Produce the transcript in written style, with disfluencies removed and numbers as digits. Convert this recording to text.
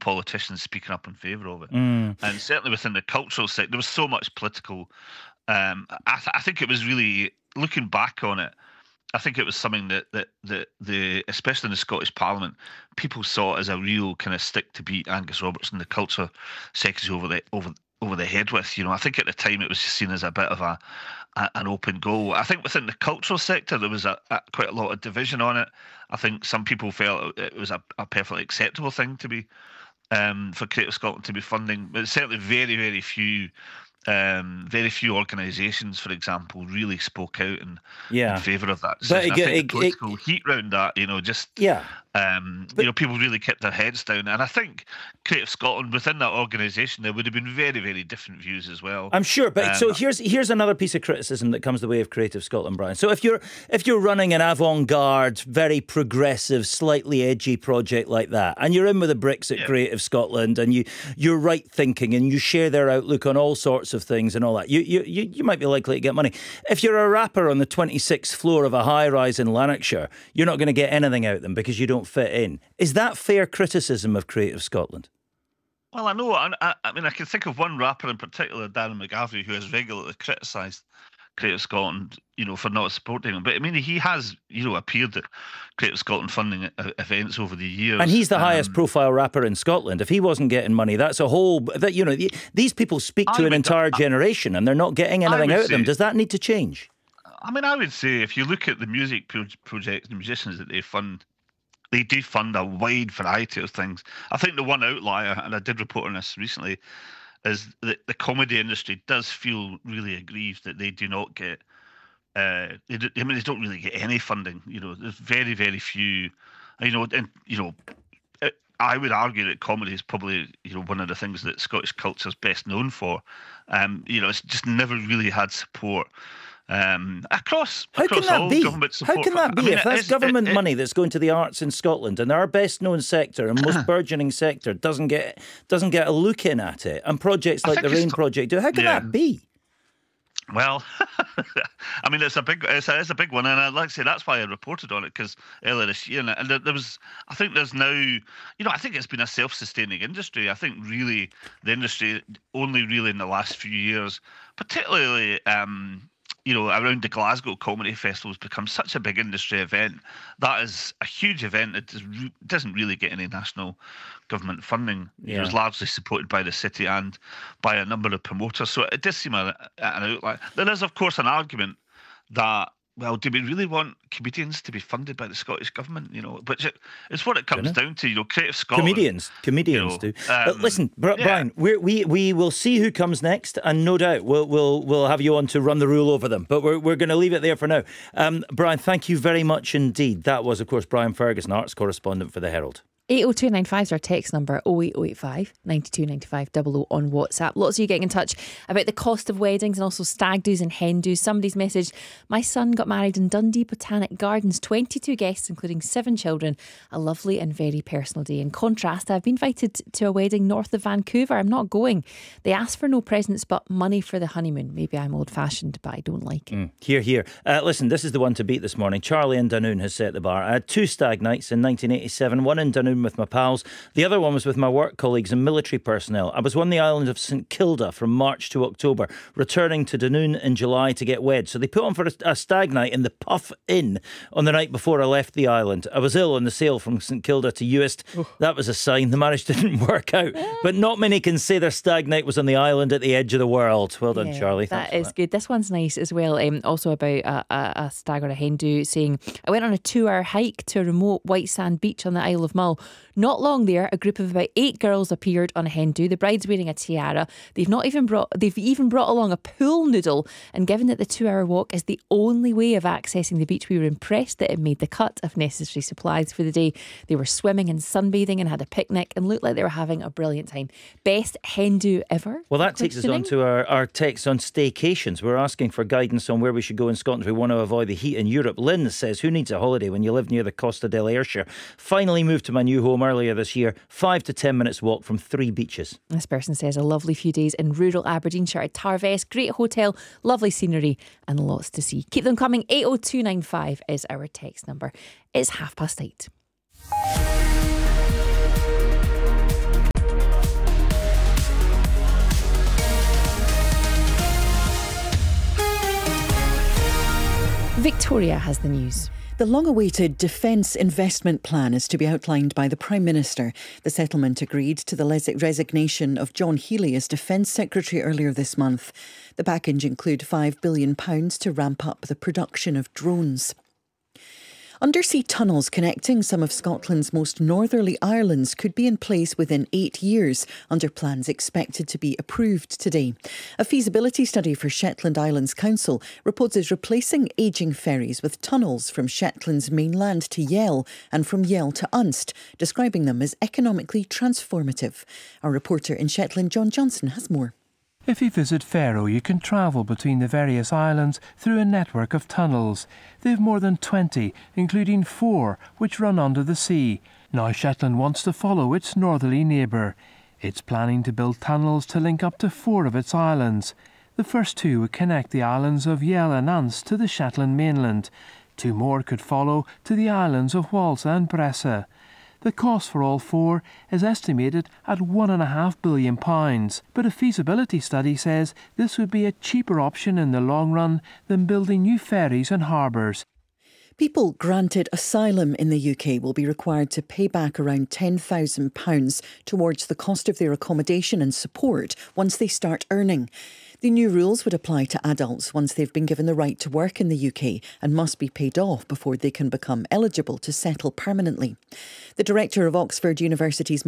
politicians speaking up in favour of it. Mm. And certainly within the cultural sector, there was so much political. I think it was really, looking back on it, I think it was something that the especially in the Scottish Parliament, people saw as a real kind of stick to beat Angus Robertson, the culture secretary, over the head with. I think at the time it was just seen as a bit of an open goal. I think within the cultural sector there was quite a lot of division on it. I think some people felt it was a perfectly acceptable thing to be for Creative Scotland to be funding, but certainly very few organisations, for example, really spoke out in favour of that decision. I think the political heat around that, people really kept their heads down. And I think Creative Scotland, within that organisation, there would have been very, very different views as well. I'm sure, but so here's another piece of criticism that comes the way of Creative Scotland, Brian. So if you're running an avant-garde, very progressive, slightly edgy project like that, and you're in with the bricks at Creative Scotland, and you're right thinking, and you share their outlook on all sorts of things and all that, you might be likely to get money. If you're a rapper on the 26th floor of a high-rise in Lanarkshire, you're not going to get anything out of them because you don't fit in. Is that fair criticism of Creative Scotland? Well, I know. I mean, I can think of one rapper in particular, Darren McGavrie, who has regularly criticised Creative Scotland, for not supporting him. But I mean, he has, appeared at Creative Scotland funding events over the years. And he's the highest profile rapper in Scotland. If he wasn't getting money, that's a whole, these people speak to an entire generation and they're not getting anything out of them. Does that need to change? I mean, I would say if you look at the music projects and musicians that they fund, they do fund a wide variety of things. I think the one outlier, and I did report on this recently, is that the comedy industry does feel really aggrieved that they do not get. They don't really get any funding. There's very, very few. I would argue that comedy is probably one of the things that Scottish culture is best known for. It's just never really had support. Across all government support. How can that be? If that's government money that's going to the arts in Scotland, and our best known sector and most burgeoning sector doesn't get a look in at it, and projects like the Rain Project do, how can that be? Well, I mean, it's a big one, and I'd like to say that's why I reported on it, because earlier this year, and I think there's now, I think it's been a self-sustaining industry. I think really the industry only really in the last few years, particularly around the Glasgow Comedy Festival, has become such a big industry event. That is a huge event. It doesn't really get any national government funding. It was largely supported by the city and by a number of promoters. So it does seem an outlier. There is, of course, an argument that, well, do we really want comedians to be funded by the Scottish government? Which it's what it comes down to. Creative Scotland. Comedians do. Listen, Brian, we will see who comes next, and no doubt we'll have you on to run the rule over them. But we're going to leave it there for now. Brian, thank you very much indeed. That was, of course, Brian Ferguson, arts correspondent for the Herald. 80295 is our text number, 08085 92 95 00 on WhatsApp. Lots of you getting in touch about the cost of weddings and also stag do's and hen do's. Somebody's messaged, my son got married in Dundee Botanic Gardens, 22 guests including 7 children, a lovely and very personal day. In contrast, I've been invited to a wedding north of Vancouver. I'm not going. They asked for no presents but money for the honeymoon. Maybe I'm old fashioned, but I don't like it. Here. Listen, this is the one to beat this morning. Charlie in Dunoon has set the bar. I had 2 stag nights in 1987, one in Dunoon with my pals. The other one was with my work colleagues and military personnel. I was on the island of St Kilda from March to October, returning to Dunoon in July to get wed. So they put on for a stag night in the Puff Inn on the night before I left the island. I was ill on the sail from St Kilda to Uist. That was a sign. The marriage didn't work out. But not many can say their stag night was on the island at the edge of the world. Well done, Charlie. That is good. This one's nice as well. Also about a stag or a hen do, saying, I went on a 2-hour hike to a remote white sand beach on the Isle of Mull. Not long there, a group of about 8 girls appeared on a hen do. The bride's wearing a tiara. They've even brought along a pool noodle. And given that the 2-hour walk is the only way of accessing the beach, we were impressed that it made the cut of necessary supplies for the day. They were swimming and sunbathing and had a picnic and looked like they were having a brilliant time. Best hen do ever? Well, that takes us on to our text on staycations. We're asking for guidance on where we should go in Scotland if we want to avoid the heat in Europe. Lynn says, who needs a holiday when you live near the Costa del Ayrshire? Finally moved to my new home earlier this year, 5 to 10 minutes walk from 3 beaches. This person says a lovely few days in rural Aberdeenshire at Tarvest, great hotel, lovely scenery and lots to see. Keep them coming. 80295 is our text number. It's 8:30. Victoria has the news. The long-awaited Defence Investment Plan is to be outlined by the Prime Minister. The settlement agreed to the resignation of John Healey as Defence Secretary earlier this month. The package includes £5 billion to ramp up the production of drones. Undersea tunnels connecting some of Scotland's most northerly islands could be in place within 8 years, under plans expected to be approved today. A feasibility study for Shetland Islands Council proposes replacing ageing ferries with tunnels from Shetland's mainland to Yell and from Yell to Unst, describing them as economically transformative. Our reporter in Shetland, John Johnson, has more. If you visit Faroe, you can travel between the various islands through a network of tunnels. They have more than 20, including 4, which run under the sea. Now Shetland wants to follow its northerly neighbour. It's planning to build tunnels to link up to 4 of its islands. The first 2 would connect the islands of Yell and Unst to the Shetland mainland. 2 more could follow to the islands of Walsa and Bressa. The cost for all 4 is estimated at £1.5 billion, but a feasibility study says this would be a cheaper option in the long run than building new ferries and harbours. People granted asylum in the UK will be required to pay back around £10,000 towards the cost of their accommodation and support once they start earning. The new rules would apply to adults once they've been given the right to work in the UK and must be paid off before they can become eligible to settle permanently. The director of Oxford University's